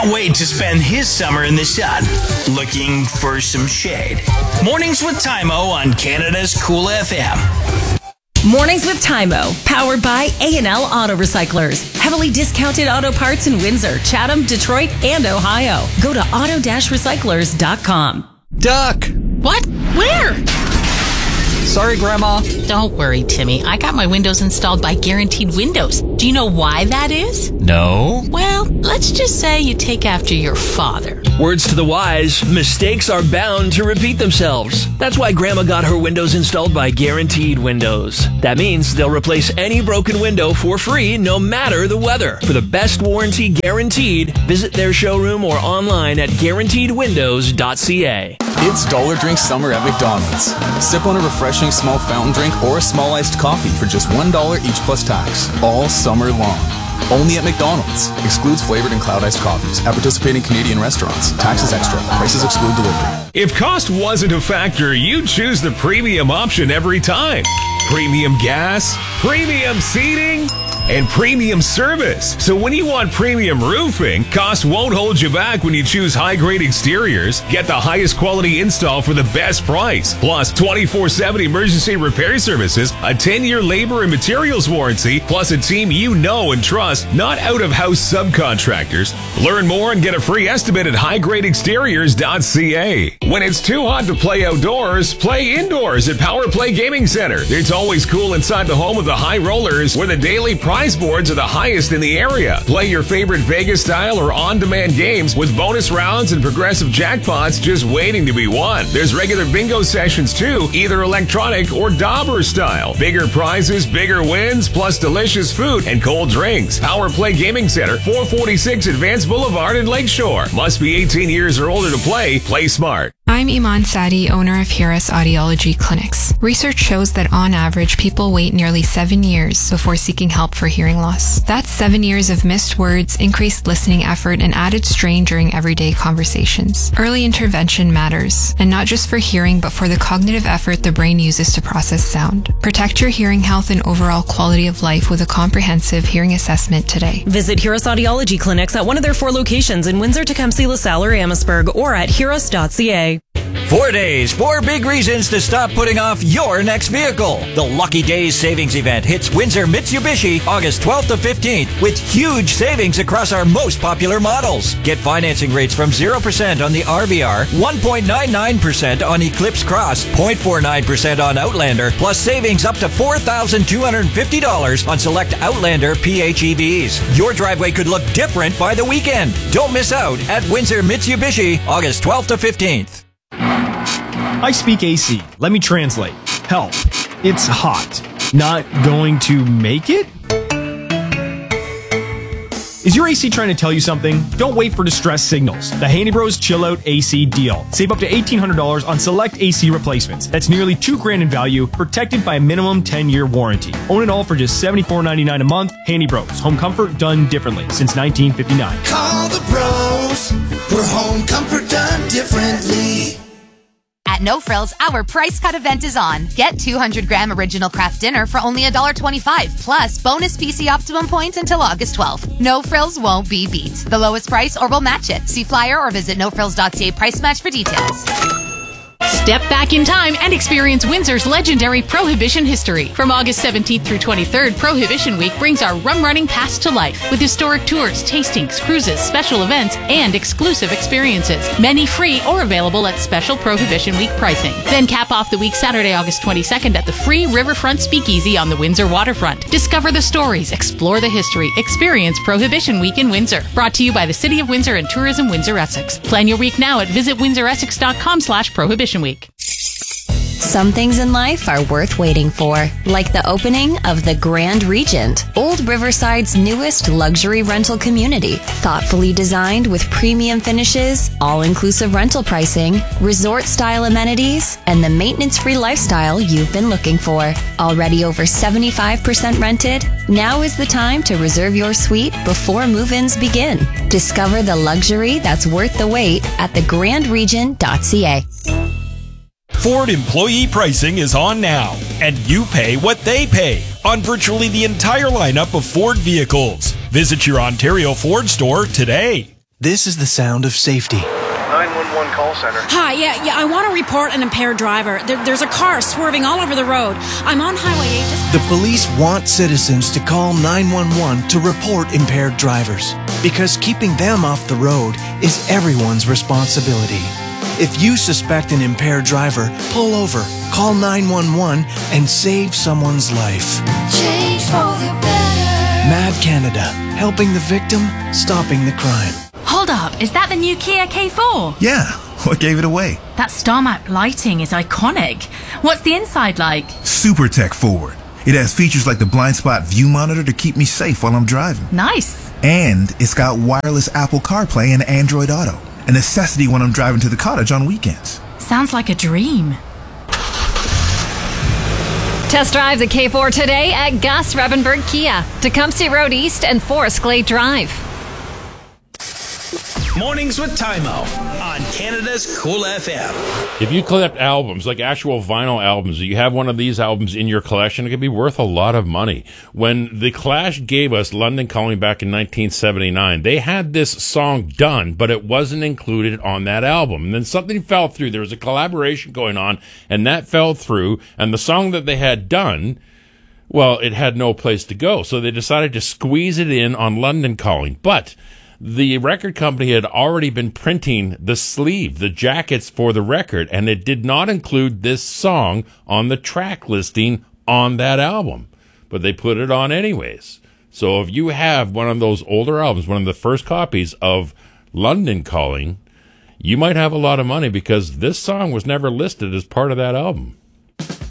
can't wait to spend his summer in the sun, looking for some shade. Mornings with Tymo on Canada's Cool FM. Mornings with Tymo, powered by A&L Auto Recyclers. Heavily discounted auto parts in Windsor, Chatham, Detroit, and Ohio. Go to auto-recyclers.com. Duck! What? Where? Sorry, Grandma. Don't worry, Timmy. I got my windows installed by Guaranteed Windows. Do you know why that is? No. Well, let's just say you take after your father. Words to the wise, mistakes are bound to repeat themselves. That's why Grandma got her windows installed by Guaranteed Windows. That means they'll replace any broken window for free, no matter the weather. For the best warranty guaranteed, visit their showroom or online at guaranteedwindows.ca. It's Dollar Drink Summer at McDonald's. Sip on a refreshing small fountain drink or a small iced coffee for just $1 each plus tax, all summer long. Only at McDonald's. Excludes flavored and cloud iced coffees at participating Canadian restaurants. Taxes extra. Prices exclude delivery. If cost wasn't a factor, you'd choose the premium option every time. Premium gas, premium seating, and premium service. So when you want premium roofing, cost won't hold you back when you choose high-grade exteriors. Get the highest quality install for the best price. Plus 24/7 emergency repair services, a 10-year labor and materials warranty, plus a team you know and trust, not out-of-house subcontractors. Learn more and get a free estimate at highgradeexteriors.ca. When it's too hot to play outdoors, play indoors at Power Play Gaming Center. It's always cool inside the home of the High Rollers, where the daily prize boards are the highest in the area. Play your favorite Vegas-style or on-demand games with bonus rounds and progressive jackpots just waiting to be won. There's regular bingo sessions too, either electronic or Dauber style. Bigger prizes, bigger wins, plus delicious food and cold drinks. Power Play Gaming Center, 446 Advance Boulevard in Lakeshore. Must be 18 years or older to play. Play smart. I'm Iman Sadi, owner of Hiras Audiology Clinics. Research shows that on average, people wait nearly 7 years before seeking help for hearing loss. That's 7 years of missed words, increased listening effort, and added strain during everyday conversations. Early intervention matters, and not just for hearing, but for the cognitive effort the brain uses to process sound. Protect your hearing health and overall quality of life with a comprehensive hearing assessment today. Visit Hiras Audiology Clinics at one of their 4 locations in Windsor, Tecumseh, LaSalle, or Amherstburg, or at hiras.ca. 4 days, 4 big reasons to stop putting off your next vehicle. The Lucky Days Savings Event hits Windsor Mitsubishi August 12th to 15th with huge savings across our most popular models. Get financing rates from 0% on the RVR, 1.99% on Eclipse Cross, 0.49% on Outlander, plus savings up to $4,250 on select Outlander PHEVs. Your driveway could look different by the weekend. Don't miss out at Windsor Mitsubishi August 12th to 15th. I speak AC. Let me translate. Help. It's hot. Not going to make it? Is your AC trying to tell you something? Don't wait for distress signals. The Handy Bros Chill Out AC deal. Save up to $1,800 on select AC replacements. That's nearly $2,000 in value, protected by a minimum 10-year warranty. Own it all for just $74.99 a month. Handy Bros. Home comfort done differently since 1959. Call the pros for home comfort done differently. At No Frills, our price cut event is on. Get 200-gram original craft dinner for only $1.25, plus bonus PC Optimum points until August 12th. No Frills won't be beat. The lowest price or we'll match it. See flyer or visit nofrills.ca price match for details. Step back in time and experience Windsor's legendary Prohibition history. From August 17th through 23rd, Prohibition Week brings our rum running past to life with historic tours, tastings, cruises, special events, and exclusive experiences. Many free or available at special Prohibition Week pricing. Then cap off the week Saturday, August 22nd at the free Riverfront Speakeasy on the Windsor waterfront. Discover the stories, explore the history, experience Prohibition Week in Windsor. Brought to you by the City of Windsor and Tourism Windsor Essex. Plan your week now at visitwindsoressex.com/Prohibition Week. Some things in life are worth waiting for, like the opening of the Grand Regent, Old Riverside's newest luxury rental community. Thoughtfully designed with premium finishes, all-inclusive rental pricing, resort-style amenities, and the maintenance-free lifestyle you've been looking for. Already over 75% rented, now is the time to reserve your suite before move-ins begin. Discover the luxury that's worth the wait at thegrandregent.ca. Ford employee pricing is on now, and you pay what they pay on virtually the entire lineup of Ford vehicles. Visit your Ontario Ford store today. This is the sound of safety. 911 call center. Hi, yeah, I want to report an impaired driver. There's a car swerving all over the road. I'm on Highway 8. The police want citizens to call 911 to report impaired drivers, because keeping them off the road is everyone's responsibility. If you suspect an impaired driver, pull over, call 911, and save someone's life. Change for the better. Mad Canada, helping the victim, stopping the crime. Hold up, is that the new Kia K4? Yeah, what gave it away? That star map lighting is iconic. What's the inside like? Super tech forward. It has features like the blind spot view monitor to keep me safe while I'm driving. Nice. And it's got wireless Apple CarPlay and Android Auto, a necessity when I'm driving to the cottage on weekends. Sounds like a dream. Test drive the K4 today at Gus Revenberg Kia, Tecumseh Road East and Forest Glade Drive. Mornings with Tymo on Canada's Cool FM. If you collect albums, like actual vinyl albums, you have one of these albums in your collection, it could be worth a lot of money. When The Clash gave us London Calling back in 1979, they had this song done, but it wasn't included on that album. And then something fell through. There was a collaboration going on, and that fell through, and the song that they had done, well, it had no place to go. So they decided to squeeze it in on London Calling. But the record company had already been printing the sleeve, the jackets for the record, and it did not include this song on the track listing on that album. But they put it on anyways. So if you have one of those older albums, one of the first copies of London Calling, you might have a lot of money because this song was never listed as part of that album.